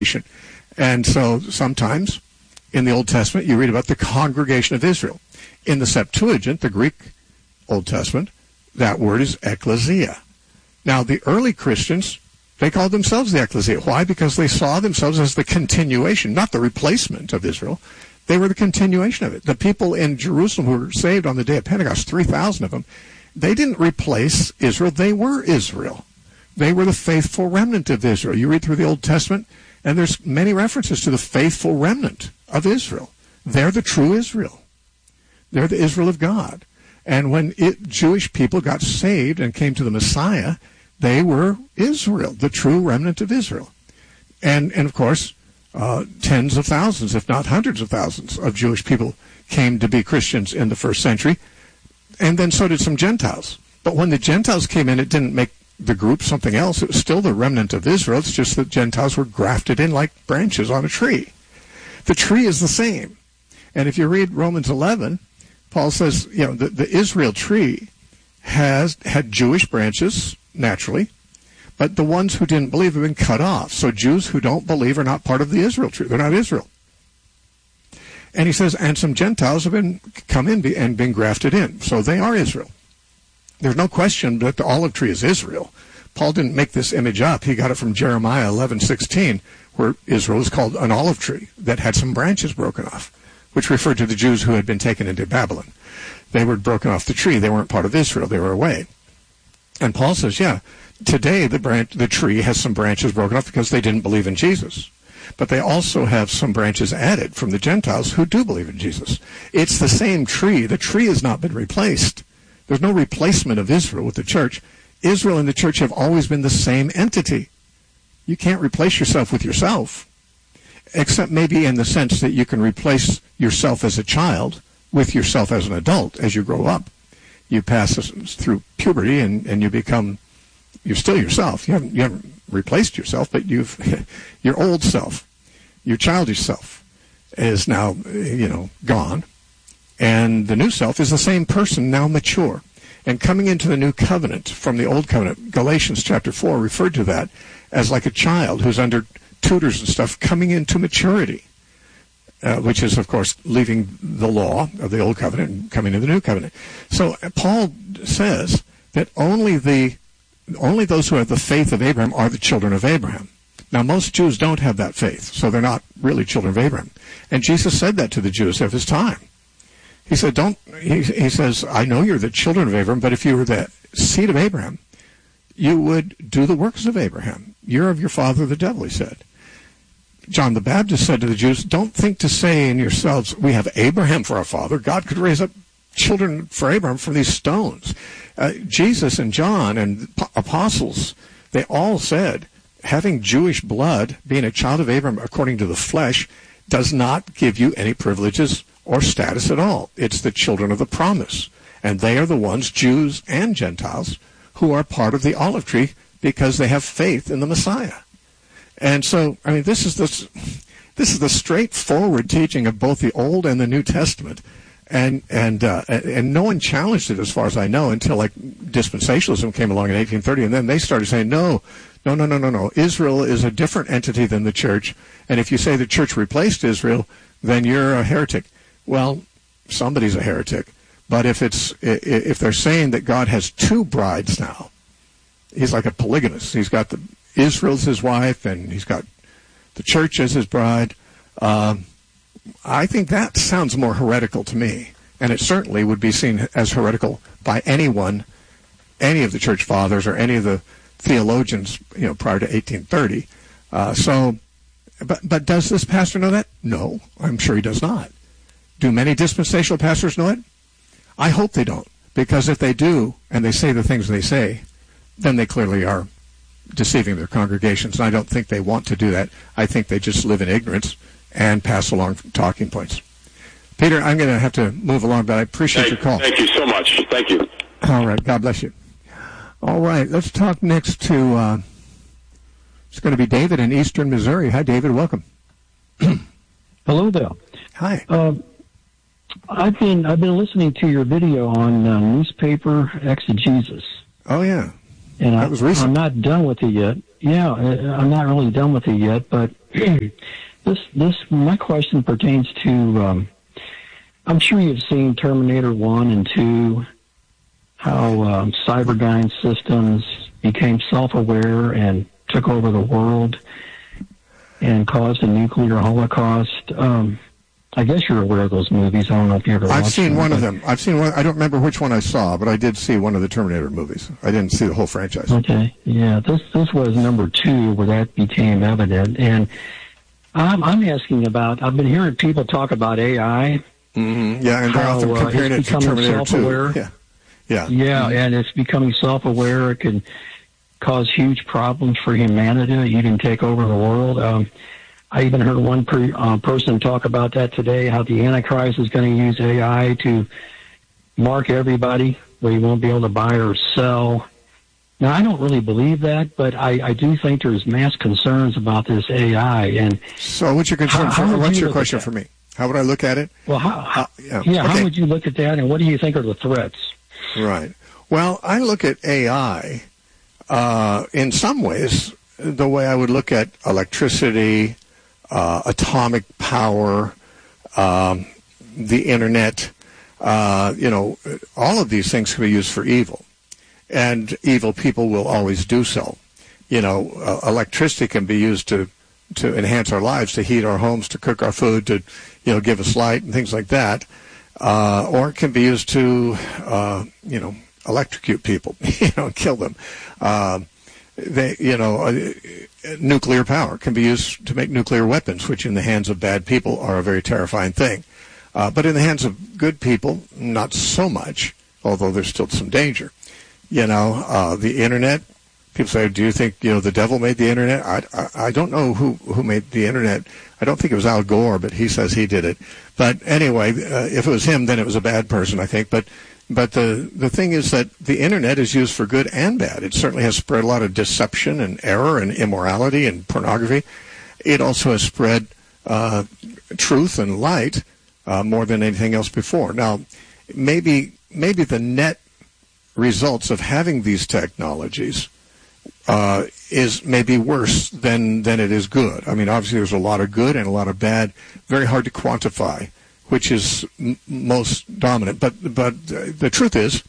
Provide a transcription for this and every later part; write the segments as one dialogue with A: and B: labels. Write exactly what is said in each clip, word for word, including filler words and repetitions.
A: And so sometimes in the Old Testament you read about the congregation of Israel. In the Septuagint, the Greek Old Testament, that word is ecclesia. Now the early Christians, they called themselves the ecclesia. Why? Because they saw themselves as the continuation, not the replacement of Israel. They were the continuation of it. The people in Jerusalem who were saved on the day of Pentecost, three thousand of them, they didn't replace Israel. They were Israel. They were the faithful remnant of Israel. You read through the Old Testament, and there's many references to the faithful remnant of Israel. They're the true Israel. They're the Israel of God. And when it, Jewish people got saved and came to the Messiah, they were Israel, the true remnant of Israel. And, and of course, uh, tens of thousands, if not hundreds of thousands, of Jewish people came to be Christians in the first century. And then so did some Gentiles. But when the Gentiles came in, it didn't make the group something else. It was still the remnant of Israel. It's just that Gentiles were grafted in like branches on a tree. The tree is the same. And if you read Romans eleven, Paul says, you know, the, the Israel tree has had Jewish branches, naturally, but the ones who didn't believe have been cut off. So Jews who don't believe are not part of the Israel tree. They're not Israel. And he says, and some Gentiles have been come in and been grafted in. So they are Israel. There's no question that the olive tree is Israel. Paul didn't make this image up. He got it from Jeremiah eleven sixteen, where Israel is called an olive tree that had some branches broken off, which referred to the Jews who had been taken into Babylon. They were broken off the tree. They weren't part of Israel. They were away. And Paul says, yeah, today the branch, the tree has some branches broken off because they didn't believe in Jesus. But they also have some branches added from the Gentiles who do believe in Jesus. It's the same tree. The tree has not been replaced. There's no replacement of Israel with the church. Israel and the church have always been the same entity. You can't replace yourself with yourself, except maybe in the sense that you can replace yourself as a child with yourself as an adult as you grow up. You pass through puberty and, and you become, you're still yourself. You haven't, you haven't replaced yourself, but you've, your old self, your childish self is now, you know, gone. And the new self is the same person, now mature. And coming into the new covenant from the old covenant, Galatians chapter four referred to that as like a child who's under tutors and stuff coming into maturity, uh, which is, of course, leaving the law of the old covenant and coming to the new covenant. So Paul says that only the only those who have the faith of Abraham are the children of Abraham. Now, most Jews don't have that faith, so they're not really children of Abraham. And Jesus said that to the Jews of his time. He said, don't, he, he says, I know you're the children of Abraham, but if you were the seed of Abraham, you would do the works of Abraham. You're of your father the devil, he said. John the Baptist said to the Jews, don't think to say in yourselves, we have Abraham for our father. God could raise up children for Abraham from these stones. Uh, Jesus and John and apostles, they all said, having Jewish blood, being a child of Abraham according to the flesh, does not give you any privileges or status at all. It's the children of the promise. And they are the ones, Jews and Gentiles, who are part of the olive tree because they have faith in the Messiah. And so, I mean, this is the, this is the straightforward teaching of both the Old and the New Testament. And and uh, and no one challenged it, as far as I know, until like dispensationalism came along in eighteen thirty, and then they started saying, no, no, no, no, no, no. Israel is a different entity than the church, and if you say the church replaced Israel, then you're a heretic. Well, somebody's a heretic. But if it's if they're saying that God has two brides now, he's like a polygamist. He's got the Israel's his wife, and he's got the church as his bride. Um, I think that sounds more heretical to me, and it certainly would be seen as heretical by anyone, any of the church fathers or any of the theologians, you know, prior to eighteen thirty. Uh, so, but but does this pastor know that? No, I'm sure he does not. Do many dispensational pastors know it? I hope they don't, because if they do, and they say the things they say, then they clearly are deceiving their congregations, and I don't think they want to do that. I think they just live in ignorance and pass along talking points. Peter, I'm going to have to move along, but I appreciate
B: thank,
A: your call.
B: Thank you so much. Thank you.
A: All right. God bless you. All right. Let's talk next to, uh, it's going to be David in eastern Missouri. Hi, David. Welcome.
C: Hello there.
A: Hi.
C: Uh, I've been I've been listening to your video on uh, newspaper exegesis.
A: Oh, yeah.
C: And
A: that
C: I,
A: was recent.
C: I'm not done with it yet. Yeah, I'm not really done with it yet, but this this my question pertains to. Um, I'm sure you've seen Terminator One and Two, how um, Cyberdyne Systems became self-aware and took over the world and caused a nuclear holocaust. Um, I guess you're aware of those movies. I don't know if you ever watched them.
A: I've seen one of them. I've seen one. I don't remember which one I saw, but I did see one of the Terminator movies. I didn't see the whole franchise.
C: Okay, yeah, this this was number two where that became evident, and I'm I'm asking about. I've been hearing people talk about A I.
A: Mm-hmm. Yeah, and they're
C: how,
A: often comparing
C: uh,
A: it to Terminator two. Yeah, yeah,
C: yeah,
A: mm-hmm.
C: and it's becoming self-aware. It can cause huge problems for humanity, even take over the world. Um, I even heard one per, uh, person talk about that today, how the Antichrist is going to use A I to mark everybody where you won't be able to buy or sell. Now, I don't really believe that, but I, I do think there's mass concerns about this A I. And
A: so what's your concern?
C: How,
A: for,
C: how
A: what's
C: you
A: your question for me? How would I look at it?
C: Well, how, how,
A: uh, yeah,
C: yeah
A: okay.
C: how would you look at that, and what do you think are the threats?
A: Right. Well, I look at A I uh, in some ways the way I would look at electricity, uh, atomic power, um, the internet. Uh, you know, all of these things can be used for evil, and evil people will always do so. You know, uh, electricity can be used to to enhance our lives, to heat our homes, to cook our food, to, you know, give us light and things like that. Uh, or it can be used to, uh, you know, electrocute people, you know, kill them. Uh, they, you know, uh, nuclear power can be used to make nuclear weapons, which in the hands of bad people are a very terrifying thing. Uh, but in the hands of good people, not so much, although there's still some danger. You know, uh, the internet. People say, do you think, you know, the devil made the internet? I, I, I don't know who, who made the internet. I don't think it was Al Gore, but he says he did it. But anyway, uh, if it was him, then it was a bad person, I think. But but the, the thing is that the internet is used for good and bad. It certainly has spread a lot of deception and error and immorality and pornography. It also has spread uh, truth and light uh, more than anything else before. Now, maybe maybe the net results of having these technologies Uh, is maybe worse than, than it is good. I mean, obviously there's a lot of good and a lot of bad, very hard to quantify, which is m- most dominant. But but the truth is,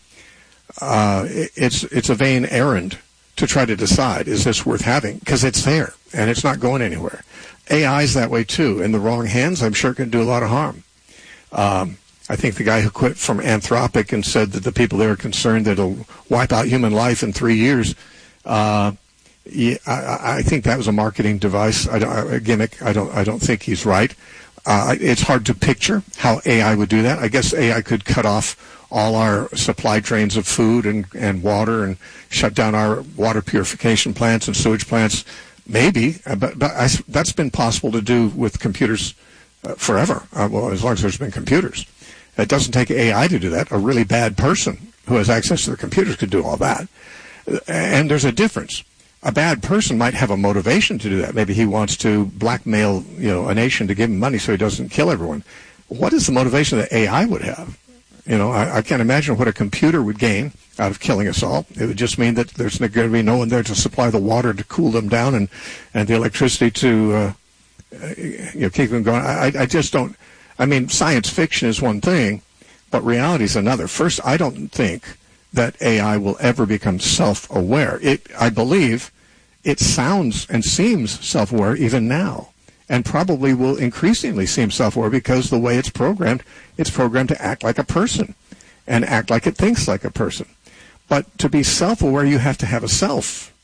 A: uh, it's it's a vain errand to try to decide, is this worth having? Because it's there, and it's not going anywhere. A I is that way, too. In the wrong hands, I'm sure it can do a lot of harm. Um, I think the guy who quit from Anthropic and said that the people there are concerned that it'll wipe out human life in three years, Uh, yeah, I, I think that was a marketing device, I don't, a gimmick. I don't. I don't think he's right. Uh, it's hard to picture how A I would do that. I guess A I could cut off all our supply trains of food and, and water and shut down our water purification plants and sewage plants. Maybe, but, but I, that's been possible to do with computers uh, forever. Uh, well, as long as there's been computers, it doesn't take A I to do that. A really bad person who has access to the computers could do all that. And there's a difference. A bad person might have a motivation to do that. Maybe he wants to blackmail, you know, a nation to give him money so he doesn't kill everyone. What is the motivation that A I would have? You know, I, I can't imagine what a computer would gain out of killing us all. It would just mean that there's going to be no one there to supply the water to cool them down and, and the electricity to, uh, you know, keep them going. I, I just don't. I mean, science fiction is one thing, but reality is another. First, I don't think that A I will ever become self-aware. It, I believe it sounds and seems self-aware even now, and probably will increasingly seem self-aware because the way it's programmed, it's programmed to act like a person and act like it thinks like a person. But to be self-aware, you have to have a self.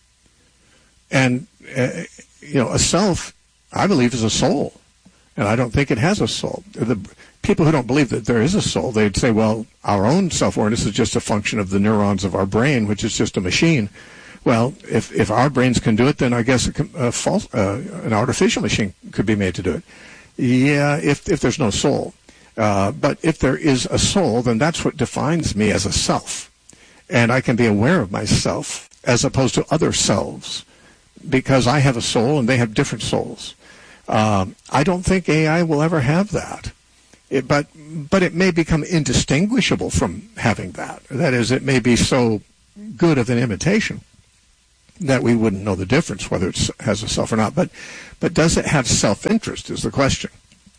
A: And, uh, you know, a self, I believe, is a soul. And I don't think it has a soul. The people who don't believe that there is a soul, they'd say, well, our own self-awareness is just a function of the neurons of our brain, which is just a machine. Well, if if our brains can do it, then I guess a, a false, uh, an artificial machine could be made to do it. Yeah, if if there's no soul. Uh, but if there is a soul, then that's what defines me as a self. And I can be aware of myself as opposed to other selves, because I have a soul and they have different souls. Um, I don't think A I will ever have that. It, but but it may become indistinguishable from having that. That is, it may be so good of an imitation that we wouldn't know the difference whether it has a self or not. But But does it have self-interest is the question.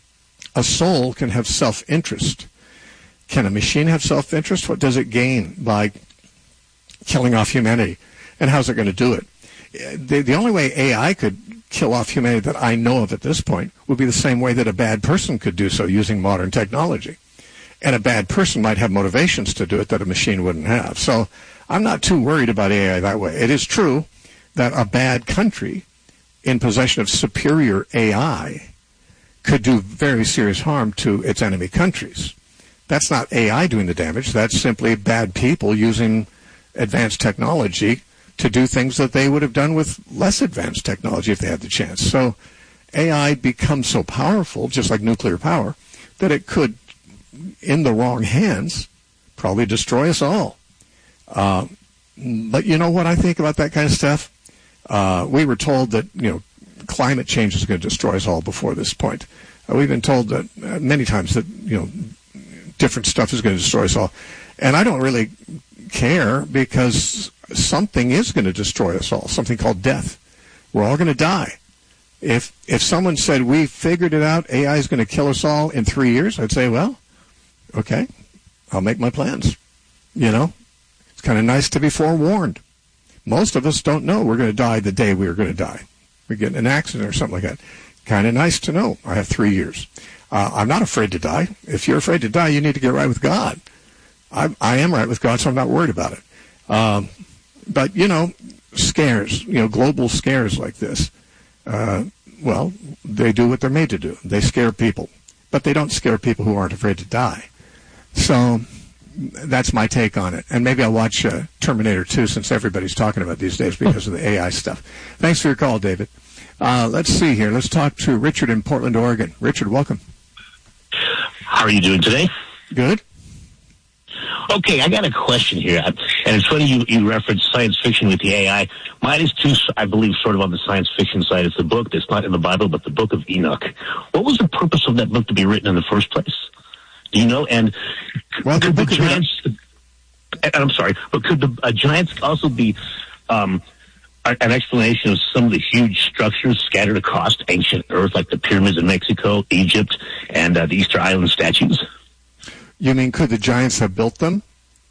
A: A soul can have self-interest. Can a machine have self-interest? What does it gain by killing off humanity? And how's it going to do it? The, the only way A I could kill off humanity that I know of at this point would be the same way that a bad person could do so using modern technology. And a bad person might have motivations to do it that a machine wouldn't have. So I'm not too worried about A I that way. It is true that a bad country in possession of superior A I could do very serious harm to its enemy countries. That's not A I doing the damage. That's simply bad people using advanced technology to do things that they would have done with less advanced technology if they had the chance. So A I becomes so powerful, just like nuclear power, that it could, in the wrong hands, probably destroy us all. Uh, but you know what I think about that kind of stuff? Uh, we were told that, you know, climate change is going to destroy us all before this point. Uh, we've been told that uh, many times that, you know, different stuff is going to destroy us all. And I don't really care because something is going to destroy us all, something called death. We're all going to die. If if someone said, we figured it out, A I is going to kill us all in three years, I'd say, well, okay, I'll make my plans. You know, it's kind of nice to be forewarned. Most of us don't know we're going to die the day we're going to die. We get in an accident or something like that. Kind of nice to know I have three years. Uh, I'm not afraid to die. If you're afraid to die, you need to get right with God. I, I am right with God, so I'm not worried about it. Um, but, you know, scares, you know, global scares like this, uh, well, they do what they're made to do. They scare people. But they don't scare people who aren't afraid to die. So that's my take on it. And maybe I'll watch uh, Terminator two since everybody's talking about it these days because of the A I stuff. Thanks for your call, David. Uh, let's see here. Let's talk to Richard in Portland, Oregon. Richard, welcome.
B: How are you doing today?
A: Good.
B: Okay, I got a question here. And it's funny you, you referenced science fiction with the A I. Mine is too, I believe, sort of on the science fiction side. It's a book that's not in the Bible, but the Book of Enoch. What was the purpose of that book to be written in the first place? Do you know? And
A: well,
B: could
A: the,
B: the giants, and I'm sorry, but could the uh, giants also be um, an explanation of some of the huge structures scattered across ancient Earth, like the pyramids in Mexico, Egypt, and uh, the Easter Island statues?
A: You mean could the giants have built them?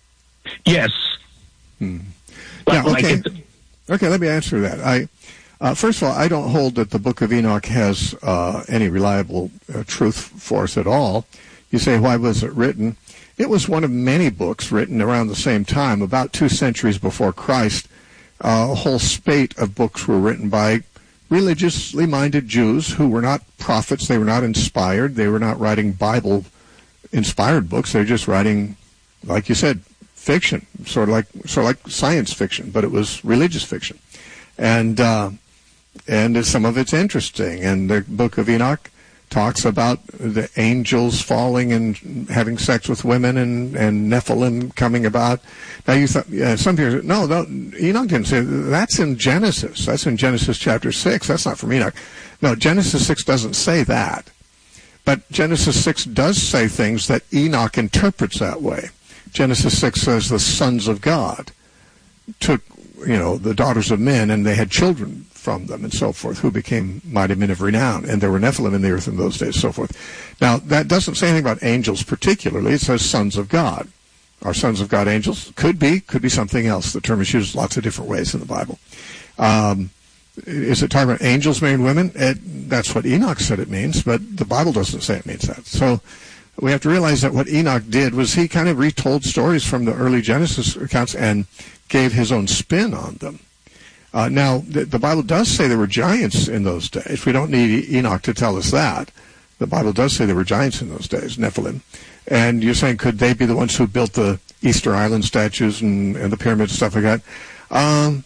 B: Yes.
A: Hmm.
B: Like,
A: Yeah, okay.
B: Like
A: okay, let me answer that. I uh, first of all, I don't hold that the Book of Enoch has uh, any reliable uh, truth for us at all. You say, why was it written? It was one of many books written around the same time, about two centuries before Christ. Uh, a whole spate of books were written by religiously minded Jews who were not prophets. They were not inspired. They were not writing Bible-inspired books. They were just writing, like you said, fiction, sort of like sort of like science fiction, but it was religious fiction. And uh, and some of it's interesting. And the Book of Enoch talks about the angels falling and having sex with women and, and Nephilim coming about. Now you thought, yeah, some people say, no, no, Enoch didn't say that. That's in Genesis. That's in Genesis chapter six. That's not from Enoch. No, Genesis six doesn't say that. But Genesis six does say things that Enoch interprets that way. Genesis six says the sons of God took, you know, the daughters of men and they had children from them and so forth, who became mighty men of renown. And there were Nephilim in the earth in those days, so forth. Now, that doesn't say anything about angels particularly. It says sons of God. Are sons of God angels? Could be. Could be something else. The term is used lots of different ways in the Bible. Um, is it talking about angels marrying women? It, that's what Enoch said it means, but the Bible doesn't say it means that. So we have to realize that what Enoch did was he kind of retold stories from the early Genesis accounts and gave his own spin on them. Uh, now, the, the Bible does say there were giants in those days. We don't need Enoch to tell us that. The Bible does say there were giants in those days, Nephilim. And you're saying, could they be the ones who built the Easter Island statues and, and the pyramids and stuff like that? Um,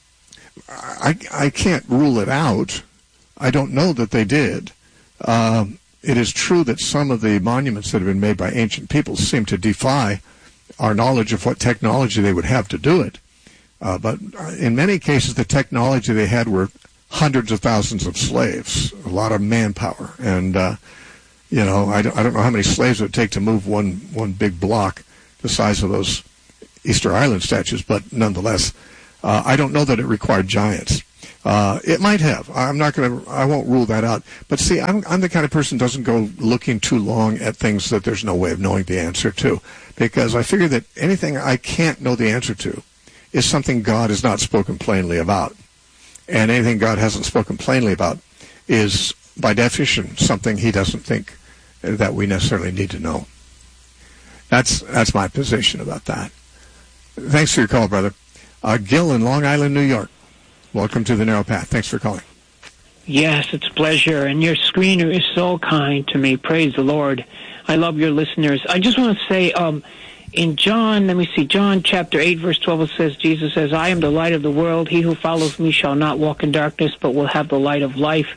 A: I, I can't rule it out. I don't know that they did. Um, it is true that some of the monuments that have been made by ancient peoples seem to defy our knowledge of what technology they would have to do it. Uh, but in many cases, the technology they had were hundreds of thousands of slaves, a lot of manpower. And, uh, you know, I don't, I don't know how many slaves it would take to move one, one big block the size of those Easter Island statues, but nonetheless, uh, I don't know that it required giants. Uh, it might have. I'm not going to, I won't rule that out. But see, I'm, I'm the kind of person who doesn't go looking too long at things that there's no way of knowing the answer to. Because I figure that anything I can't know the answer to is something God has not spoken plainly about. And anything God hasn't spoken plainly about is, by definition, something he doesn't think that we necessarily need to know. That's, that's my position about that. Thanks for your call, brother. Uh, Gil in Long Island, New York. Welcome to the Narrow Path. Thanks for calling.
D: Yes, it's a pleasure. And your screener is so kind to me. Praise the Lord. I love your listeners. I just want to say, um, in John, let me see, John chapter eight, verse twelve, it says, Jesus says, I am the light of the world. He who follows me shall not walk in darkness, but will have the light of life.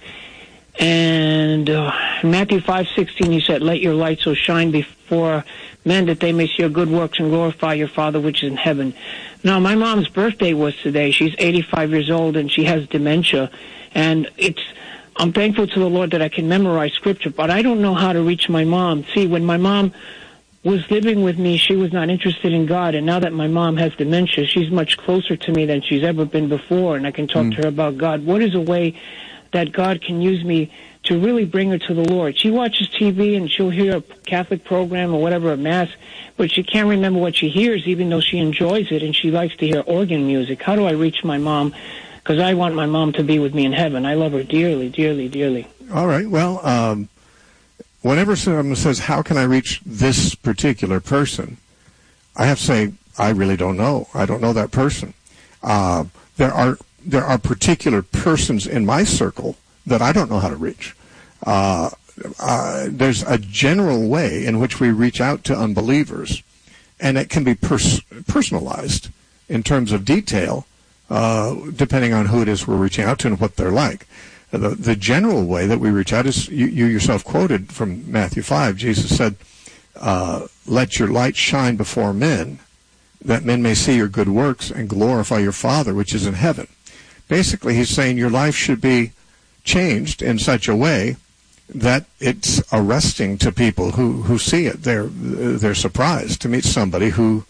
D: And uh, in Matthew five sixteen, he said, let your light so shine before men that they may see your good works and glorify your Father which is in heaven. Now, my mom's birthday was today. She's eighty-five years old, and she has dementia. And it's, I'm thankful to the Lord that I can memorize Scripture, but I don't know how to reach my mom. See, when my mom was living with me, she was not interested in God, and now that my mom has dementia, she's much closer to me than she's ever been before, and I can talk mm. to her about God. What is a way that God can use me to really bring her to the Lord? She watches T V and she'll hear a Catholic program or whatever, a Mass, but she can't remember what she hears, even though she enjoys it, and she likes to hear organ music. How do I reach my mom? Because I want my mom to be with me in heaven. I love her dearly, dearly, dearly.
A: All right. Well, um, whenever someone says, how can I reach this particular person, I have to say, I really don't know. I don't know that person. Uh, there are there are particular persons in my circle that I don't know how to reach. Uh, uh, there's a general way in which we reach out to unbelievers, and it can be pers- personalized in terms of detail, uh, depending on who it is we're reaching out to and what they're like. The, the general way that we reach out is, you, you yourself quoted from Matthew five, Jesus said, uh, let your light shine before men, that men may see your good works and glorify your Father which is in heaven. Basically, he's saying your life should be changed in such a way that it's arresting to people who, who see it. They're, they're surprised to meet somebody who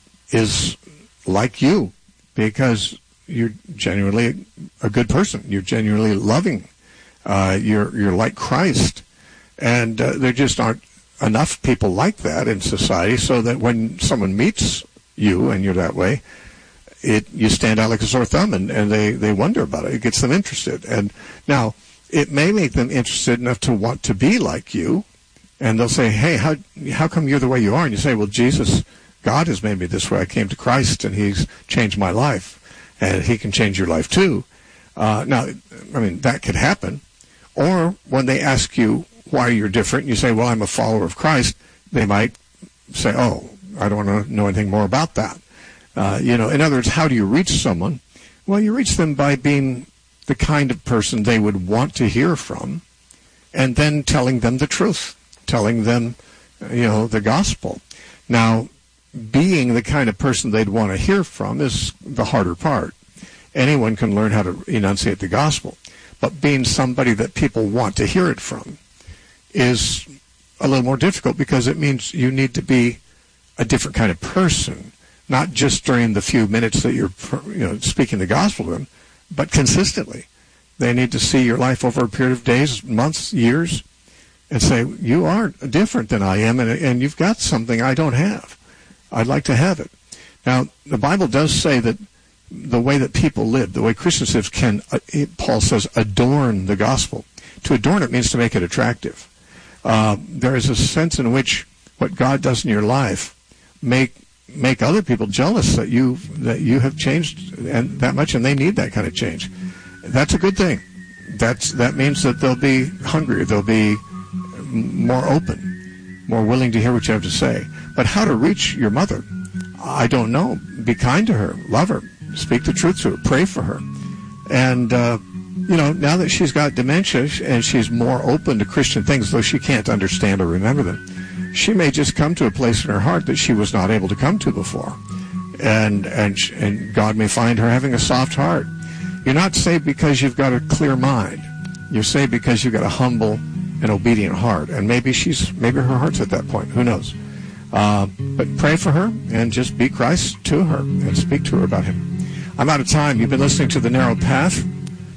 A: is like you, because you're genuinely a good person. You're genuinely loving. Uh, you're, you're like Christ. And uh, there just aren't enough people like that in society, so that when someone meets you and you're that way, it you stand out like a sore thumb, and, and they, they wonder about it. It gets them interested. And now, it may make them interested enough to want to be like you, and they'll say, hey, how how come you're the way you are? And you say, well, Jesus, God has made me this way. I came to Christ, and he's changed my life, and he can change your life too. Uh, now, I mean, that could happen. Or when they ask you why you're different, you say, well, I'm a follower of Christ, they might say, oh, I don't want to know anything more about that. Uh, you know, in other words, how do you reach someone? Well, you reach them by being the kind of person they would want to hear from, and then telling them the truth, telling them, you know, the gospel. Now, being the kind of person they'd want to hear from is the harder part. Anyone can learn how to enunciate the gospel, but being somebody that people want to hear it from is a little more difficult, because it means you need to be a different kind of person, not just during the few minutes that you're, you know, speaking the gospel to them, but consistently. They need to see your life over a period of days, months, years, and say, you are different than I am, and, and you've got something I don't have. I'd like to have it. Now, the Bible does say that the way that people live, the way Christians live, can, uh, it, Paul says, adorn the gospel. To adorn it means to make it attractive. Uh, there is a sense in which what God does in your life make make other people jealous that you that you have changed and that much, and they need that kind of change. That's a good thing. That's that means that they'll be hungrier, they'll be more open, more willing to hear what you have to say. But how to reach your mother, I don't know. Be kind to her, love her, speak the truth to her, pray for her. And uh, you know, now that she's got dementia and she's more open to Christian things, though she can't understand or remember them, she may just come to a place in her heart that she was not able to come to before. And, and, and God may find her having a soft heart. You're not saved because you've got a clear mind. You're saved because you've got a humble and obedient heart. And maybe she's, maybe her heart's at that point. Who knows? Uh, but pray for her and just be Christ to her and speak to her about him. I'm out of time. You've been listening to The Narrow Path.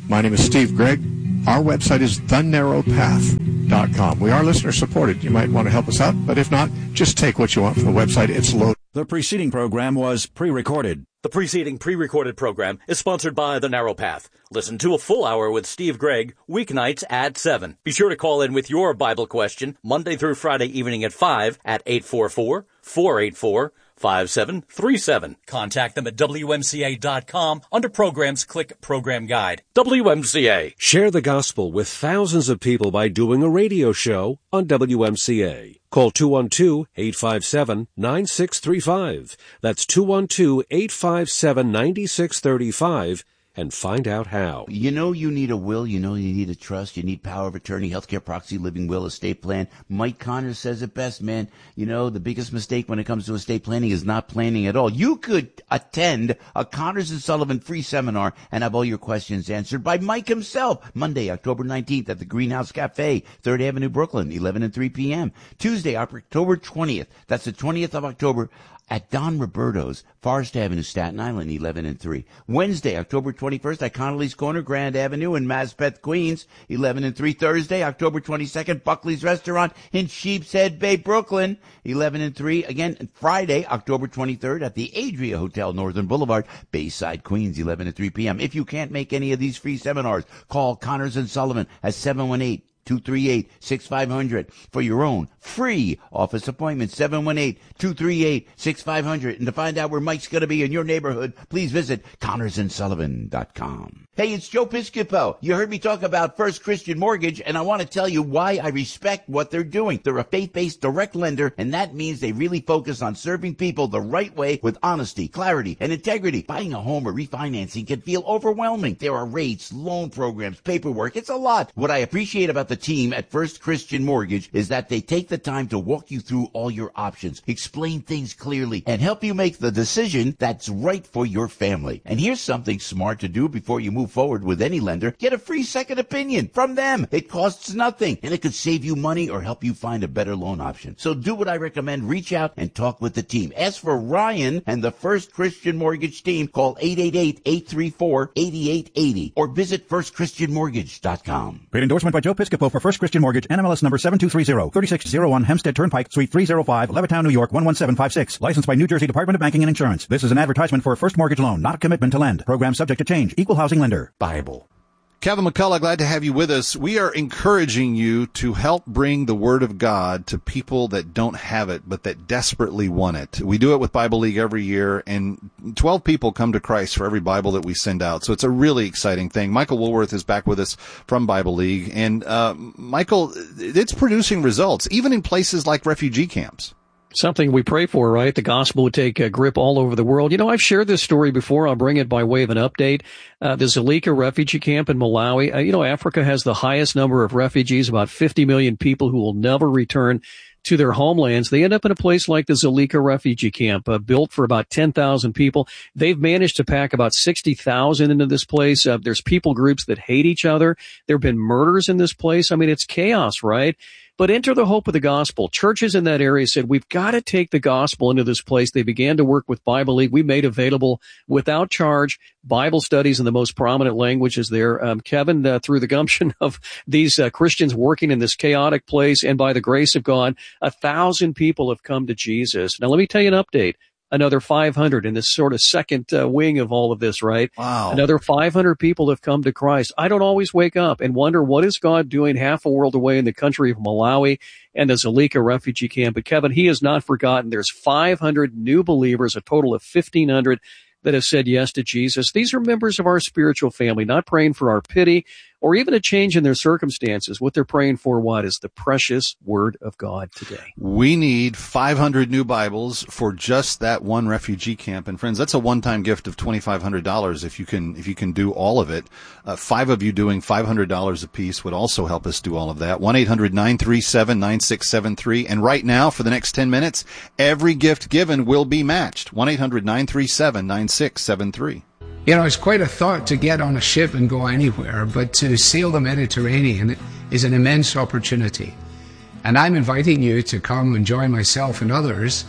A: My name is Steve Gregg. Our website is the narrow path dot com. We are listener supported. You might want to help us out, but if not, just take what you want from the website. It's loaded.
E: The preceding program was pre-recorded.
F: The preceding pre-recorded program is sponsored by The Narrow Path. Listen to a full hour with Steve Gregg, weeknights at seven. Be sure to call in with your Bible question Monday through Friday evening at five at eight four four, four eight four, five seven three seven. Contact them at W M C A dot com. Under Programs, click Program Guide. W M C A.
G: Share the gospel with thousands of people by doing a radio show on W M C A. Call two one two, eight five seven, nine six three five. That's two one two, eight five seven, nine six three five. And find out how.
H: You know you need a will, you know you need a trust, you need power of attorney, healthcare proxy, living will, estate plan. Mike Connors says it best, man. You know, the biggest mistake when it comes to estate planning is not planning at all. You could attend a Connors and Sullivan free seminar and have all your questions answered by Mike himself. Monday, October nineteenth at the Greenhouse Cafe, third Avenue, Brooklyn, eleven and three p.m. Tuesday, October twentieth, that's the twentieth of October, at Don Roberto's, Forest Avenue, Staten Island, eleven and three. Wednesday, October twenty-first, at Connolly's Corner, Grand Avenue in Maspeth, Queens, eleven and three. Thursday, October twenty-second, Buckley's Restaurant in Sheepshead Bay, Brooklyn, eleven and three. Again, Friday, October twenty-third, at the Adria Hotel, Northern Boulevard, Bayside, Queens, eleven and three p.m. If you can't make any of these free seminars, call Connors and Sullivan at seven one eight, two three eight, six five zero zero for your own free office appointment, seven one eight, two three eight, six five zero zero. And to find out where Mike's going to be in your neighborhood, please visit Connors and Sullivan dot com. Hey, it's Joe Piscopo. You heard me talk about First Christian Mortgage, and I want to tell you why I respect what they're doing. They're a faith-based direct lender, and that means they really focus on serving people the right way with honesty, clarity, and integrity. Buying a home or refinancing can feel overwhelming. There are rates, loan programs, paperwork. It's a lot. What I appreciate about the team at First Christian Mortgage is that they take the time to walk you through all your options, explain things clearly, and help you make the decision that's right for your family. And here's something smart to do before you move forward with any lender. Get a free second opinion from them. It costs nothing, and it could save you money or help you find a better loan option. So do what I recommend. Reach out and talk with the team. Ask for Ryan and the First Christian Mortgage team. Call eight eight eight, eight three four, eight eight eight zero or visit first christian mortgage dot com.
E: Great endorsement by Joe Piscopo for First Christian Mortgage, N M L S number seven two three zero, thirty-six oh one Hempstead Turnpike, Suite three oh five, Levittown, New York, one one seven five six. Licensed by New Jersey Department of Banking and Insurance. This is an advertisement for a first mortgage loan, not a commitment to lend. Program subject to change. Equal housing lender. Bible.
I: Kevin McCullough, glad to have you with us. We are encouraging you to help bring the Word of God to people that don't have it, but that desperately want it. We do it with Bible League every year, and twelve people come to Christ for every Bible that we send out. So it's a really exciting thing. Michael Woolworth is back with us from Bible League. And, uh, Michael, it's producing results, even in places like refugee camps.
J: Something we pray for, right? The gospel would take a grip all over the world. You know, I've shared this story before. I'll bring it by way of an update. Uh, the Zulika refugee camp in Malawi. Uh, you know, Africa has the highest number of refugees, about fifty million people who will never return to their homelands. They end up in a place like the Zulika refugee camp, uh, built for about ten thousand people. They've managed to pack about sixty thousand into this place. Uh, there's people groups that hate each other. There have been murders in this place. I mean, it's chaos, right? But enter the hope of the gospel. Churches in that area said, we've got to take the gospel into this place. They began to work with Bible League. We made available without charge Bible studies in the most prominent languages there. Um, Kevin, uh, through the gumption of these uh, Christians working in this chaotic place, and by the grace of God, a thousand people have come to Jesus. Now, let me tell you an update. Another five hundred in this sort of second uh, wing of all of this, right?
I: Wow.
J: Another five hundred people have come to Christ. I don't always wake up and wonder, what is God doing half a world away in the country of Malawi and the Zulika refugee camp? But Kevin, he has not forgotten. There's five hundred new believers, a total of fifteen hundred that have said yes to Jesus. These are members of our spiritual family, not praying for our pity or even a change in their circumstances. What they're praying for, what, is the precious Word of God today.
I: We need five hundred new Bibles for just that one refugee camp. And friends, that's a one-time gift of twenty-five hundred dollars if you can, if you can do all of it. Uh, five of you doing five hundred dollars apiece would also help us do all of that. one eight hundred nine three seven nine six seven three. And right now, for the next ten minutes, every gift given will be matched. one eight hundred nine three seven nine six seven three.
K: You know, it's quite a thought to get on a ship and go anywhere, but to sail the Mediterranean is an immense opportunity. And I'm inviting you to come and join myself and others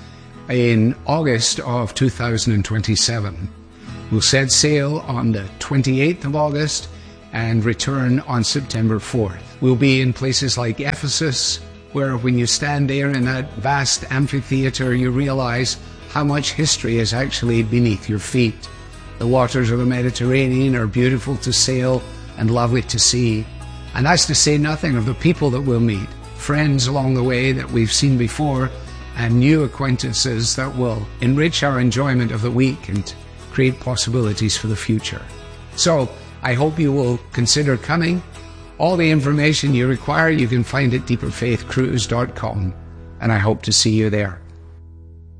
K: in August of two thousand twenty-seven. We'll set sail on the twenty-eighth of August and return on September fourth. We'll be in places like Ephesus, where when you stand there in that vast amphitheater, you realize how much history is actually beneath your feet. The waters of the Mediterranean are beautiful to sail and lovely to see. And that's to say nothing of the people that we'll meet, friends along the way that we've seen before, and new acquaintances that will enrich our enjoyment of the week and create possibilities for the future. So, I hope you will consider coming. All the information you require you can find at deeper faith cruise dot com, and I hope to see you there.